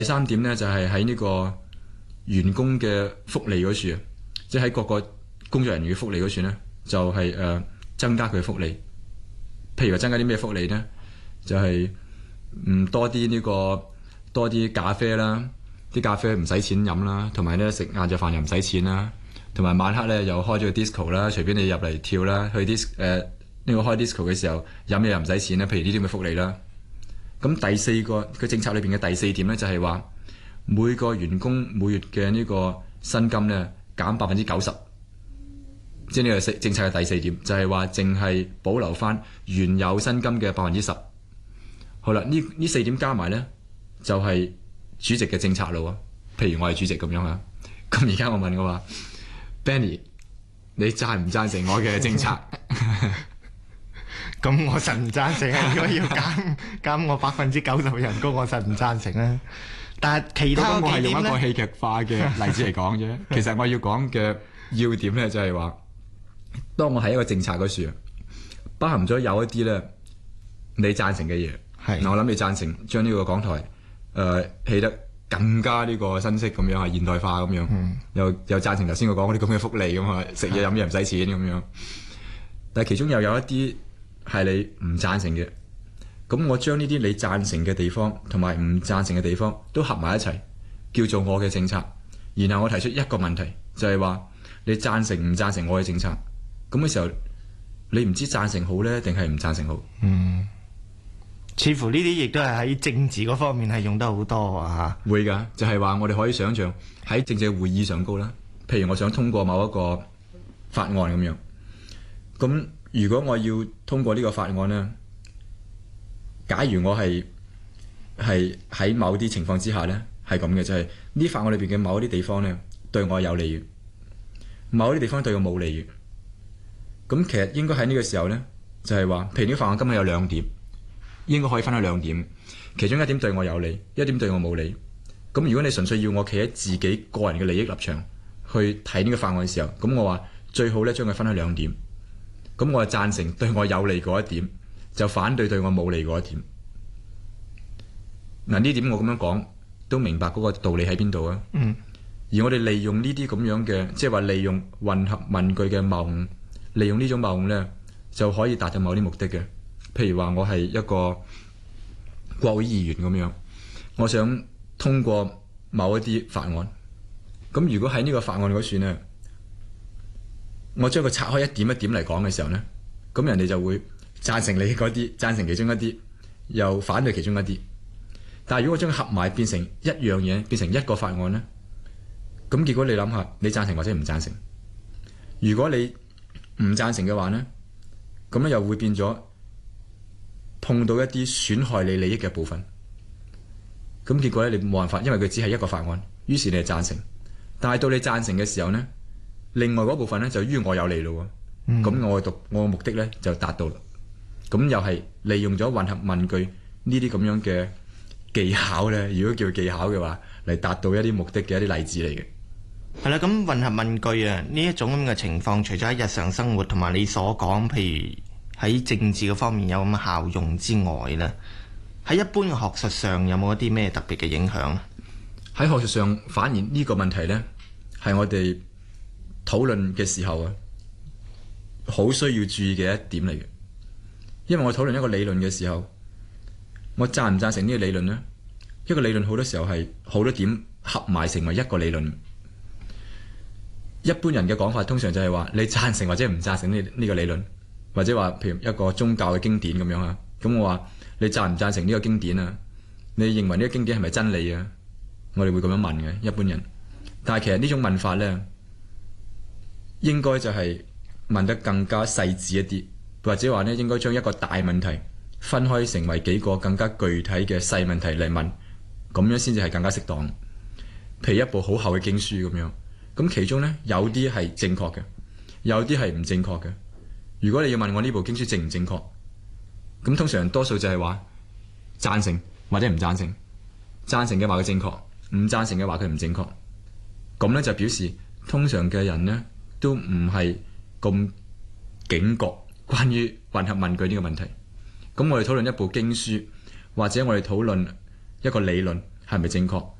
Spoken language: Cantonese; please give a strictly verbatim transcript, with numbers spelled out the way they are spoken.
第三點咧就係喺呢個員工嘅福利嗰處啊，即係喺各個工作人員嘅福利嗰處咧，就係、是、誒、呃、增加佢嘅福利。譬如話增加啲咩福利咧，就係、是、嗯多啲呢、這個多啲咖啡啦，啲咖啡唔使錢飲啦，同埋咧食晏晝飯又唔使錢啦，同埋晚黑咧又開咗個 disco 啦，隨便你入嚟跳啦，去 dis 誒呢個開 disco 嘅時候飲嘢又唔使錢啦。譬如呢啲咁嘅福利啦。咁第四個佢政策裏邊嘅第四點咧，就係話每個員工每月嘅呢個薪金咧減百分之九十，即係呢個政策嘅第四點，就係話淨係保留翻原有薪金嘅百分之十。好啦，呢呢四點加埋咧，就係、是、主席嘅政策咯。譬如我係主席咁樣啊，咁而家我問我話 Benny， 你贊唔贊成我嘅政策？ 咁我實唔贊成啊！如果要減減我百分之九十嘅人工，我實唔贊成啦。但係其他我係用一個戲幾點咧？ 劇化嘅例子嚟講啫。其實我要講嘅要點咧，就係話，當我喺一個政策嗰處，包含咗有一啲咧你贊成嘅嘢。 係嗱，我諗你贊成將呢個港台誒、呃、起得更加呢個新式咁樣啊，現代化咁樣。嗯、又又贊成頭先我講嗰啲咁嘅福利咁啊，食嘢飲嘢唔使錢咁樣。但係其中又有一啲係你唔贊成嘅，咁我將呢啲你贊成嘅地方同埋唔贊成嘅地方都合埋一齊，叫做我嘅政策。然後我提出一個問題，就係話你贊成唔贊成我嘅政策？咁嘅時候，你唔知贊成好呢定係唔贊成好？ 嗯，似乎呢啲亦都係喺政治嗰方面係用得好多啊！ 嚇，會㗎，就係話我哋可以想像喺政治會議上高啦。譬如我想通過某一個法案咁樣，咁如果我要通過呢個法案呢，假如我係係喺某啲情況之下呢，係咁嘅，就係呢法案裏邊嘅某一啲地方呢，對我有利嘅，某啲地方對我冇利嘅。咁其實應該喺呢個時候呢，就係話，譬如呢法案今日有兩點，應該可以分開兩點，其中一點對我有利，一點對我冇利。咁如果你純粹要我企喺自己個人嘅利益立場去睇呢個法案嘅時候，咁我話最好呢將佢分開兩點。咁我係贊成對我有利嗰一點，就反對對我冇利嗰一點。嗱，呢點我咁樣講都明白嗰個道理喺邊度啊？ 嗯。 而我哋利用呢啲咁樣嘅，即係話利用混合問句嘅謬誤，利用呢種謬誤咧，就可以達到某啲目的嘅。譬如話我係一個國會議員咁樣，我想通過某一啲法案。咁如果喺呢個法案嗰處呢，我將佢拆開一點一點嚟講嘅時候呢，咁人哋就會贊成你嗰啲，贊成其中一啲，又反對其中一啲。但係如果我將佢合埋變成一樣嘢，變成一個法案呢，咁結果你諗下，你贊成或者唔贊成？如果你唔贊成嘅話呢，咁咧又會變咗碰到一啲損害你利益嘅部分。咁結果咧你冇辦法，因為佢只係一個法案，於是你係贊成。但係到你贊成嘅時候呢，另外嗰部分咧就於我有利咯，咁、嗯、我嘅讀我嘅目的咧就達到啦。咁又係利用咗混合問句呢啲咁樣嘅技巧咧，如果叫技巧嘅話，嚟達到一啲目的嘅一啲例子嚟嘅。 係啦，咁混合問句啊，呢一種咁嘅情況，除咗喺日常生活同埋你所講，譬如喺政治嘅方面有咁嘅效用之外咧，喺一般嘅學術上有冇一啲咩特別嘅影響？ 喺學術上，反而呢個問題咧係我哋討論嘅時候啊，好需要注意嘅一點嚟嘅。因為我討論一個理論嘅時候，我贊唔贊成呢個理論呢？一個理論好多時候係好多點合埋成為一個理論。一般人嘅講法通常就係話你贊成或者唔贊成呢呢個理論，或者話譬如一個宗教嘅經典咁樣啊。咁我話你贊唔贊成呢個經典啊？你認為呢個經典係咪真理啊？我哋會咁樣問嘅一般人。但係其實呢種問法呢，應該就係問得更加細緻一啲，或者話呢應該將一個大問題分開成為幾個更加具體嘅細問題嚟問，咁樣先至係更加適當。譬如一部好厚嘅經書咁樣。咁其中咧有啲係正確嘅，有啲係唔正確嘅。如果你要問我呢部經書正唔正確，咁通常多數就係話贊成或者唔贊成。贊成嘅話佢正確，唔贊成嘅話佢唔正確。咁咧就表示通常嘅人咧都唔係咁警覺關於混合問句呢個問題。咁我哋討論一部經書，或者我哋討論一個理論， 係咪正確？